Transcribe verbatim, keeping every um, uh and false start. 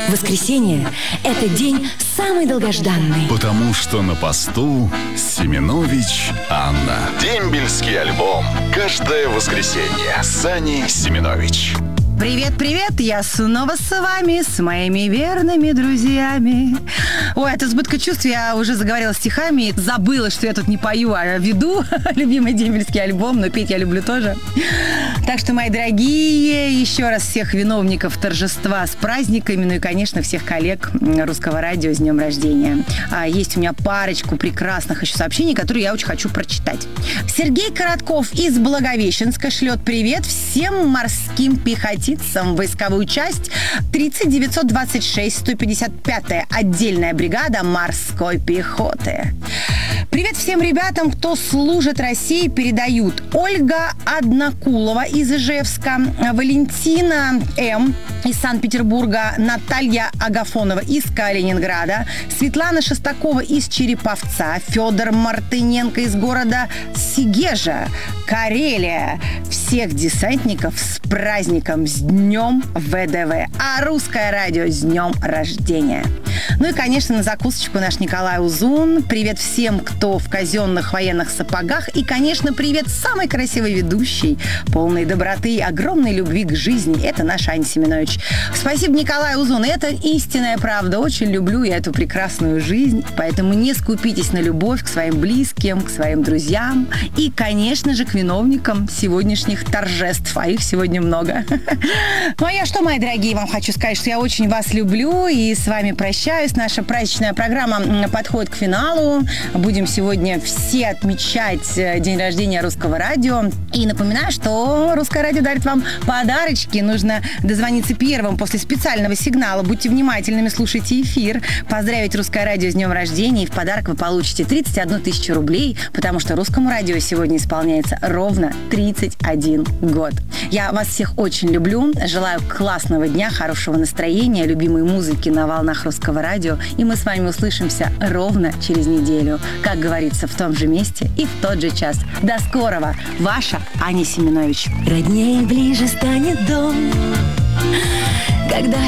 Воскресенье – это день самый долгожданный. Потому что на посту Семенович Анна. Дембельский альбом. Каждое воскресенье с Аней Семенович. Привет-привет, я снова с вами, с моими верными друзьями. Ой, от избытка чувств я уже заговорила стихами, забыла, что я тут не пою, а веду любимый дембельский альбом, но петь я люблю тоже. Так что, мои дорогие, еще раз всех виновников торжества с праздниками, ну и, конечно, всех коллег Русского радио с днем рождения. А есть у меня парочку прекрасных еще сообщений, которые я очень хочу прочитать. Сергей Коротков из Благовещенска шлет привет всем морским пехотинцам. Войсковую часть тридцать девятьсот двадцать шесть сто пятьдесят пятая отдельная бригада морской пехоты. Привет всем ребятам, кто служит России, передают Ольга Однокулова из Ижевска, Валентина М. из Санкт-Петербурга, Наталья Агафонова из Калининграда, Светлана Шестакова из Череповца, Федор Мартыненко из города Сегежа, Карелия. Всех десантников с праздником, с днем ВДВ, а Русское радио с днем рождения. Ну и, конечно, на закусочку наш Николай Узун. Привет всем, кто в казенных военных сапогах. И, конечно, привет самой красивой ведущей, полной доброты и огромной любви к жизни. Это наш Аня Семенович. Спасибо, Николай Узун. Это истинная правда. Очень люблю я эту прекрасную жизнь. Поэтому не скупитесь на любовь к своим близким, к своим друзьям. И, конечно же, к виновникам сегодняшних торжеств. А их сегодня много. Ну а я что, мои дорогие, вам хочу сказать, что я очень вас люблю и с вами прощаюсь. Наша праздничная программа подходит к финалу. Будем сегодня все отмечать день рождения Русского радио. И напоминаю, что Русское радио дарит вам подарочки. Нужно дозвониться первым после специального сигнала. Будьте внимательными, слушайте эфир. Поздравить Русское радио с днем рождения. И в подарок вы получите тридцать одну тысячу рублей, потому что Русскому радио сегодня исполняется ровно тридцать один год. Я вас всех очень люблю. Желаю классного дня, хорошего настроения, любимой музыки на волнах Русского радио. И мы с вами услышимся ровно через неделю. Как говорится, в том же месте и в тот же час. До скорого. Ваша Аня Семенович. Роднее ближе станет дом, когда